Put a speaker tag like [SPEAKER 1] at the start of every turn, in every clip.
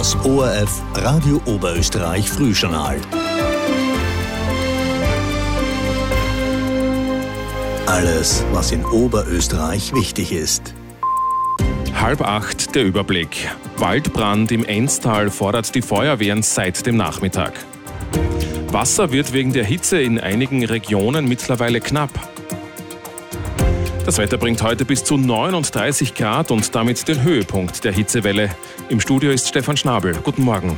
[SPEAKER 1] Das ORF Radio Oberösterreich Frühjournal. Alles, was in Oberösterreich wichtig ist.
[SPEAKER 2] 7:30 der Überblick. Waldbrand im Enstal fordert die Feuerwehren seit dem Nachmittag. Wasser wird wegen der Hitze in einigen Regionen mittlerweile knapp. Das Wetter bringt heute bis zu 39 Grad und damit den Höhepunkt der Hitzewelle. Im Studio ist Stefan Schnabel. Guten Morgen.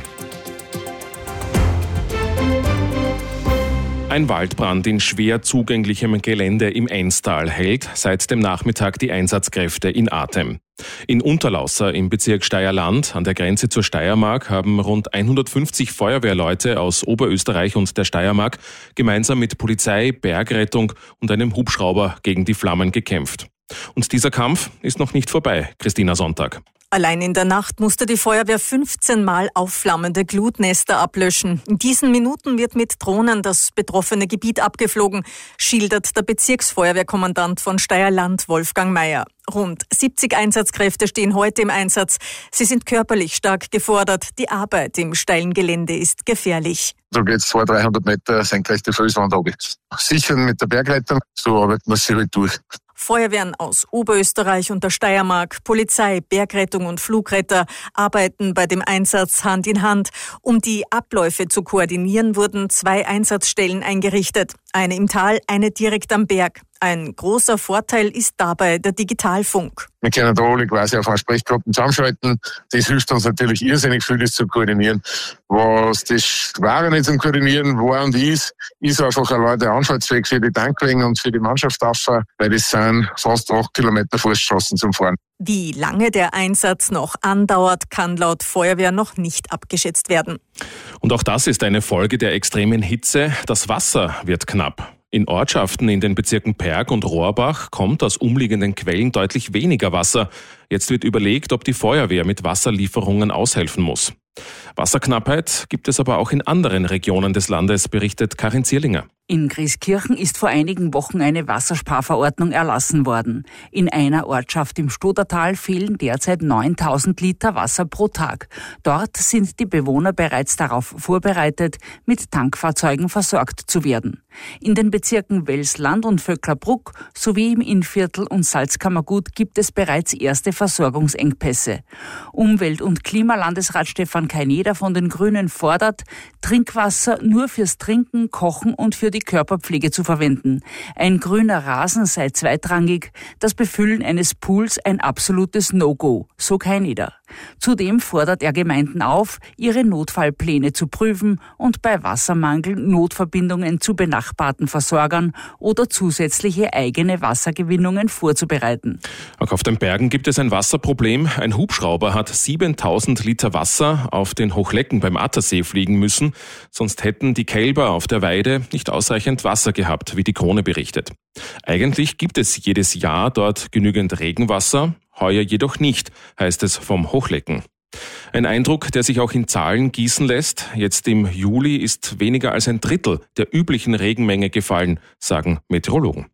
[SPEAKER 2] Ein Waldbrand in schwer zugänglichem Gelände im Enstal hält seit dem Nachmittag die Einsatzkräfte in Atem. In Unterlaußer im Bezirk Steierland an der Grenze zur Steiermark haben rund 150 Feuerwehrleute aus Oberösterreich und der Steiermark gemeinsam mit Polizei, Bergrettung und einem Hubschrauber gegen die Flammen gekämpft. Und dieser Kampf ist noch nicht vorbei. Christina Sonntag.
[SPEAKER 3] Allein in der Nacht musste die Feuerwehr 15 Mal aufflammende Glutnester ablöschen. In diesen Minuten wird mit Drohnen das betroffene Gebiet abgeflogen, schildert der Bezirksfeuerwehrkommandant von Steierland, Wolfgang Meyer. Rund 70 Einsatzkräfte stehen heute im Einsatz. Sie sind körperlich stark gefordert. Die Arbeit im steilen Gelände ist gefährlich.
[SPEAKER 4] Da geht es 200-300 Meter senkrechte Felswand runter. Sichern mit der Bergrettung, so arbeitet man sich halt durch.
[SPEAKER 3] Feuerwehren aus Oberösterreich und der Steiermark, Polizei, Bergrettung und Flugretter arbeiten bei dem Einsatz Hand in Hand. Um die Abläufe zu koordinieren, wurden 2 Einsatzstellen eingerichtet. Eine im Tal, eine direkt am Berg. Ein großer Vorteil ist dabei der Digitalfunk.
[SPEAKER 4] Wir können da alle quasi auf einer Sprechgruppe zusammenschalten. Das hilft uns natürlich irrsinnig viel, das zu koordinieren. Was das Schwere nicht zum Koordinieren war und ist einfach allein der Anfahrtsweg für die Tankwagen und für die Mannschaft auffahren, weil das sind fast 8 Kilometer Fußstraßen zum Fahren.
[SPEAKER 3] Wie lange der Einsatz noch andauert, kann laut Feuerwehr noch nicht abgeschätzt werden.
[SPEAKER 2] Und auch das ist eine Folge der extremen Hitze. Das Wasser wird knapp. In Ortschaften in den Bezirken Perg und Rohrbach kommt aus umliegenden Quellen deutlich weniger Wasser. Jetzt wird überlegt, ob die Feuerwehr mit Wasserlieferungen aushelfen muss. Wasserknappheit gibt es aber auch in anderen Regionen des Landes, berichtet Karin Zierlinger.
[SPEAKER 5] In Grieskirchen ist vor einigen Wochen eine Wassersparverordnung erlassen worden. In einer Ortschaft im Stodertal fehlen derzeit 9.000 Liter Wasser pro Tag. Dort sind die Bewohner bereits darauf vorbereitet, mit Tankfahrzeugen versorgt zu werden. In den Bezirken Welsland und Vöcklerbruck sowie im Innviertel und Salzkammergut gibt es bereits erste Versorgungsengpässe. Umwelt- und Klimalandesrat Stefan Kaineder von den Grünen fordert, Trinkwasser nur fürs Trinken, Kochen und für die Körperpflege zu verwenden. Ein grüner Rasen sei zweitrangig, das Befüllen eines Pools ein absolutes No-Go, so Kaineder. Zudem fordert er Gemeinden auf, ihre Notfallpläne zu prüfen und bei Wassermangel Notverbindungen zu benachbarten Versorgern oder zusätzliche eigene Wassergewinnungen vorzubereiten.
[SPEAKER 2] Auch auf den Bergen gibt es ein Wasserproblem. Ein Hubschrauber hat 7.000 Liter Wasser auf den Hochlecken beim Attersee fliegen müssen. Sonst hätten die Kälber auf der Weide nicht ausreichend Wasser gehabt, wie die Krone berichtet. Eigentlich gibt es jedes Jahr dort genügend Regenwasser, heuer jedoch nicht, heißt es vom Hochlecken. Ein Eindruck, der sich auch in Zahlen gießen lässt. Jetzt im Juli ist weniger als ein Drittel der üblichen Regenmenge gefallen, sagen Meteorologen.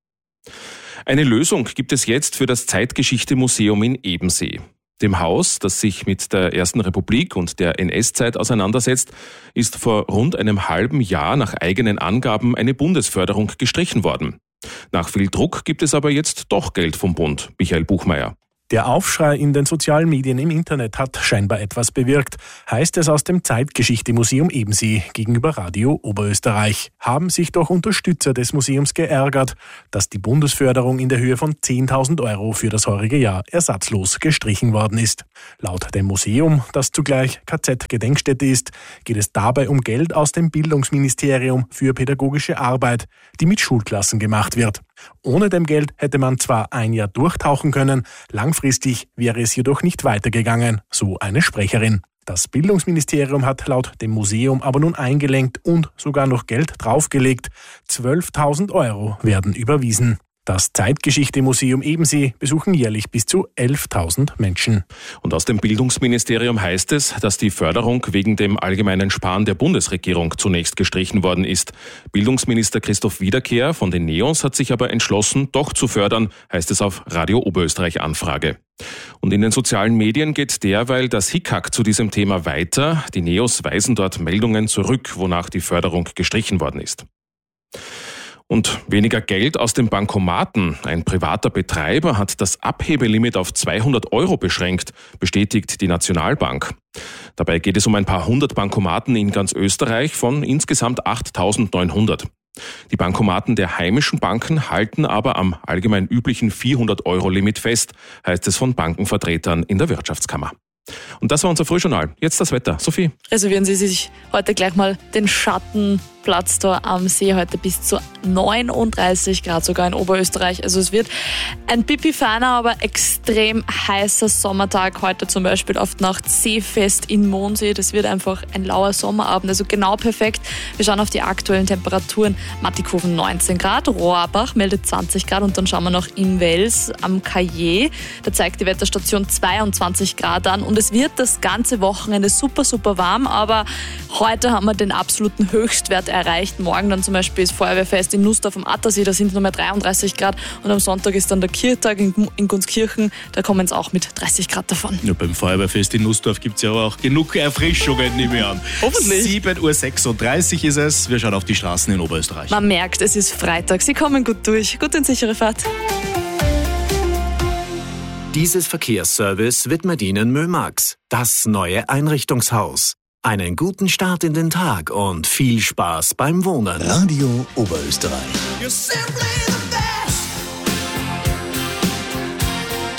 [SPEAKER 2] Eine Lösung gibt es jetzt für das Zeitgeschichte-Museum in Ebensee. Dem Haus, das sich mit der Ersten Republik und der NS-Zeit auseinandersetzt, ist vor rund einem halben Jahr nach eigenen Angaben eine Bundesförderung gestrichen worden. Nach viel Druck gibt es aber jetzt doch Geld vom Bund. Michael Buchmeier.
[SPEAKER 6] Der Aufschrei in den sozialen Medien im Internet hat scheinbar etwas bewirkt, heißt es aus dem Zeitgeschichte-Museum Ebensee gegenüber Radio Oberösterreich. Haben sich doch Unterstützer des Museums geärgert, dass die Bundesförderung in der Höhe von 10.000 Euro für das heurige Jahr ersatzlos gestrichen worden ist. Laut dem Museum, das zugleich KZ-Gedenkstätte ist, geht es dabei um Geld aus dem Bildungsministerium für pädagogische Arbeit, die mit Schulklassen gemacht wird. Ohne dem Geld hätte man zwar ein Jahr durchtauchen können, langfristig wäre es jedoch nicht weitergegangen, so eine Sprecherin. Das Bildungsministerium hat laut dem Museum aber nun eingelenkt und sogar noch Geld draufgelegt. 12.000 Euro werden überwiesen. Das Zeitgeschichte-Museum Ebensee besuchen jährlich bis zu 11.000 Menschen.
[SPEAKER 2] Und aus dem Bildungsministerium heißt es, dass die Förderung wegen dem allgemeinen Sparen der Bundesregierung zunächst gestrichen worden ist. Bildungsminister Christoph Wiederkehr von den NEOS hat sich aber entschlossen, doch zu fördern, heißt es auf Radio Oberösterreich Anfrage. Und in den sozialen Medien geht derweil das Hickhack zu diesem Thema weiter. Die NEOS weisen dort Meldungen zurück, wonach die Förderung gestrichen worden ist. Und weniger Geld aus dem Bankomaten. Ein privater Betreiber hat das Abhebelimit auf 200 € beschränkt, bestätigt die Nationalbank. Dabei geht es um ein paar hundert Bankomaten in ganz Österreich von insgesamt 8.900. Die Bankomaten der heimischen Banken halten aber am allgemein üblichen 400-€ fest, heißt es von Bankenvertretern in der Wirtschaftskammer. Und das war unser Frühjournal. Jetzt das Wetter. Sophie.
[SPEAKER 7] Reservieren Sie sich heute gleich mal den Schattenplatz da am See. Heute bis zu 39 Grad sogar in Oberösterreich. Also es wird ein pipi-feiner, aber extrem heißer Sommertag. Heute zum Beispiel auf der Nacht Seefest in Mondsee. Das wird einfach ein lauer Sommerabend. Also genau perfekt. Wir schauen auf die aktuellen Temperaturen. Mattighofen 19 Grad, Rohrbach meldet 20 Grad und dann schauen wir noch in Wels am Caillé. Da zeigt die Wetterstation 22 Grad an. Und es wird das ganze Wochenende super, super warm, aber heute haben wir den absoluten Höchstwert erreicht. Morgen dann zum Beispiel ist Feuerwehrfest in Nussdorf am Attersee, da sind es nur mehr 33 Grad und am Sonntag ist dann der Kirchtag in Gunskirchen, da kommen es auch mit 30 Grad davon.
[SPEAKER 8] Ja, beim Feuerwehrfest in Nussdorf gibt es ja auch genug Erfrischungen, nehme ich an.
[SPEAKER 7] Hoffentlich.
[SPEAKER 8] 7.36 Uhr ist es, wir schauen auf die Straßen in Oberösterreich.
[SPEAKER 7] Man merkt, es ist Freitag, Sie kommen gut durch. Gut und sichere Fahrt.
[SPEAKER 1] Dieses Verkehrsservice widmet Ihnen Mömax, das neue Einrichtungshaus. Einen guten Start in den Tag und viel Spaß beim Wohnen. Radio Oberösterreich.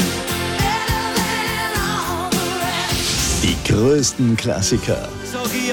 [SPEAKER 1] Die größten Klassiker.